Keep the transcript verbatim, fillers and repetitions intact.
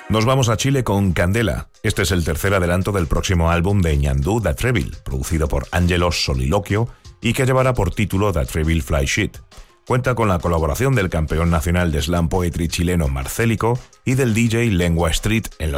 Nos vamos a Chile con Candela. Este es el tercer adelanto del próximo álbum de Ñandú Da Treville, producido por Ángelos Soliloquio y que llevará por título Da Treville Fly Shit. Cuenta con la colaboración del campeón nacional de slam poetry chileno Marcélico y del D J Lengua Street en los